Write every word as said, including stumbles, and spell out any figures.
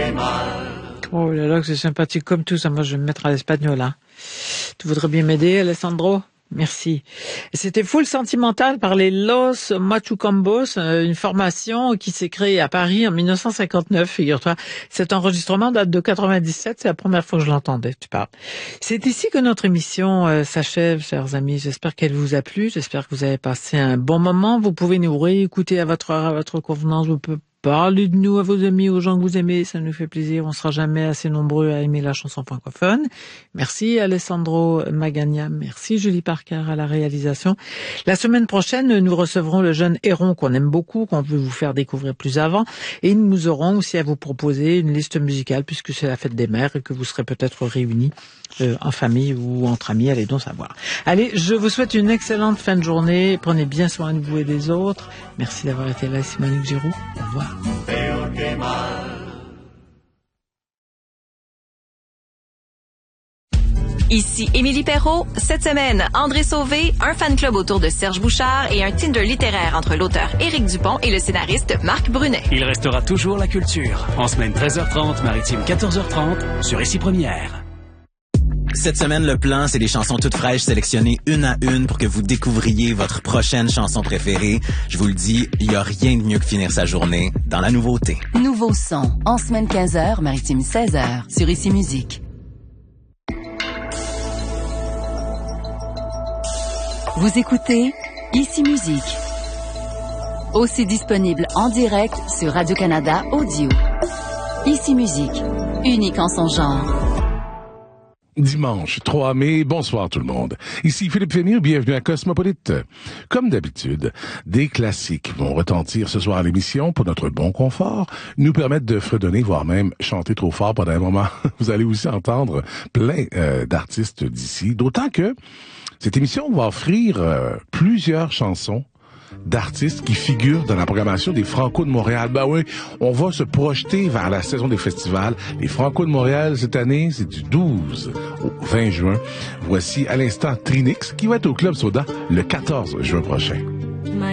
Oh là là, que c'est sympathique comme tout ça. Moi, je vais me mettre à l'espagnol, hein. Tu voudrais bien m'aider, Alessandro? Merci. C'était Full Sentimental par les Los Machucambos, une formation qui s'est créée à Paris en mille neuf cent cinquante-neuf, figure-toi. Cet enregistrement date de quatre-vingt-dix-sept, c'est la première fois que je l'entendais, tu parles. C'est ici que notre émission euh, s'achève, chers amis. J'espère qu'elle vous a plu, j'espère que vous avez passé un bon moment. Vous pouvez nous réécouter à votre heure, à votre convenance, vous pouvez parler de nous à vos amis, aux gens que vous aimez, ça nous fait plaisir. On sera jamais assez nombreux à aimer la chanson francophone. Merci Alessandro Magagna, merci Julie Parker à la réalisation. La semaine prochaine, nous recevrons le jeune Héron qu'on aime beaucoup, qu'on veut vous faire découvrir plus avant, et nous aurons aussi à vous proposer une liste musicale puisque c'est la fête des mères et que vous serez peut-être réunis euh, en famille ou entre amis, allez donc savoir. Allez, je vous souhaite une excellente fin de journée, prenez bien soin de vous et des autres. Merci d'avoir été là, c'est Monique Giroux. Au revoir. Ici Émilie Perrault. Cette semaine, André Sauvé, un fan club autour de Serge Bouchard et un Tinder littéraire entre l'auteur Éric Dupont et le scénariste Marc Brunet. Il restera toujours la culture. En semaine treize heures trente, maritime quatorze heures trente, sur Ici Première. Cette semaine, le plan, c'est des chansons toutes fraîches sélectionnées une à une pour que vous découvriez votre prochaine chanson préférée. Je vous le dis, il n'y a rien de mieux que finir sa journée dans la nouveauté. Nouveau son, en semaine quinze heures, maritime seize heures, sur Ici Musique. Vous écoutez Ici Musique. Aussi disponible en direct sur Radio-Canada Audio. Ici Musique, unique en son genre. Dimanche trois mai, bonsoir tout le monde. Ici Philippe Fémire, bienvenue à Cosmopolite. Comme d'habitude, des classiques vont retentir ce soir à l'émission pour notre bon confort, nous permettre de fredonner, voire même chanter trop fort pendant un moment. Vous allez aussi entendre plein euh, d'artistes d'ici, d'autant que cette émission va offrir euh, plusieurs chansons d'artistes qui figurent dans la programmation des Franco de Montréal. Ben oui, on va se projeter vers la saison des festivals. Les Franco de Montréal, cette année, c'est du douze au vingt juin. Voici à l'instant Trinix, qui va être au Club Soda le quatorze juin prochain.